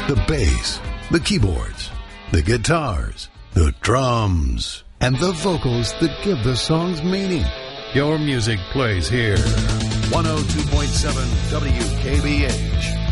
the bass, the keyboards, the guitars, the drums, and the vocals that give the songs meaning. Your music plays here. 102.7 WKBH.